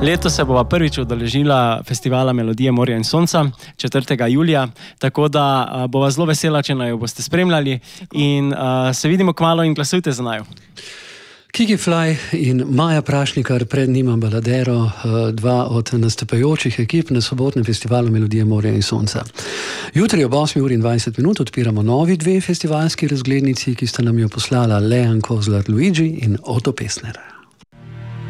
Letos se bova prvič udeležila festivala Melodije morja in sonca 4. julija, tako da bova zelo vesela, če naju boste spremljali in se vidimo kmalu in glasujte za naju. Kiki Fly in Maja Prašnikar, pred njima Baladero, dva od nastopajočih ekip na sobotnem festivalu Melodije morja in sonca. Jutri ob 8:20 odpiramo novi dve festivalski razglednici, ki sta nam jo poslala Lejan Kozlar Luigi in Oto Pesner.